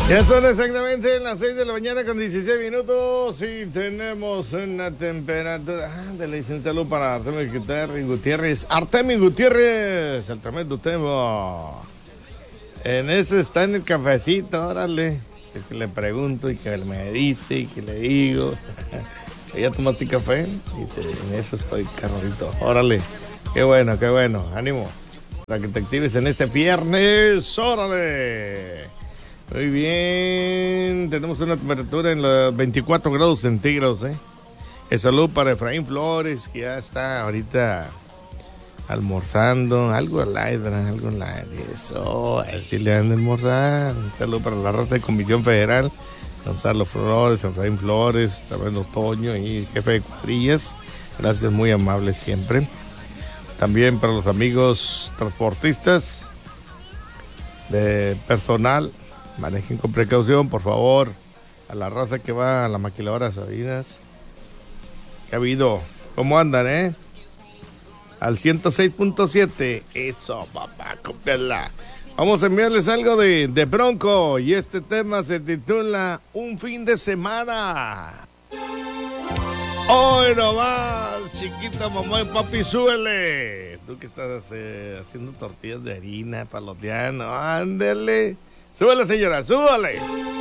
Ya son exactamente las 6 de la mañana con 16 minutos y tenemos una temperatura... le dicen salud para Artemio Gutiérrez. Artemio Gutiérrez, el tremendo tema. En eso está en el cafecito, órale. Es que le pregunto y que me dice y que le digo. ¿Ya tomaste café? Dice, en eso estoy, carnalito. Órale, qué bueno, ánimo. Para que te actives en este viernes, órale. Muy bien, tenemos una temperatura en los 24 grados centígrados, El saludo para Efraín Flores, que ya está ahorita almorzando, algo light, ¿verdad? Algo light, eso, a ver si le dan de almorzar. Un saludo para la raza de Comisión Federal, Gonzalo Flores, Efraín Flores, también Otoño y jefe de cuadrillas, gracias, muy amable siempre. También para los amigos transportistas de personal, manejen con precaución, por favor. A la raza que va a la maquiladora Sabinas. ¿Qué ha habido? ¿Cómo andan, Al 106.7. Eso, papá, cópiala. Vamos a enviarles algo de Bronco. Y este tema se titula Un fin de semana. Hoy nomás, chiquita mamá y papi, súbele. Tú que estás haciendo tortillas de harina, paloteando, ándele. Súbele, señora, súbele.